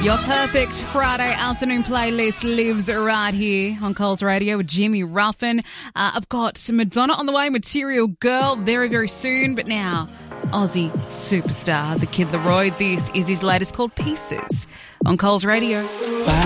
Your perfect Friday afternoon playlist lives right here on Coles Radio with Jimmy Ruffin. I've got some Madonna on the way, Material Girl, very, very soon. But now, Aussie superstar, the Kid Laroi. This is his latest called Pieces on Coles Radio.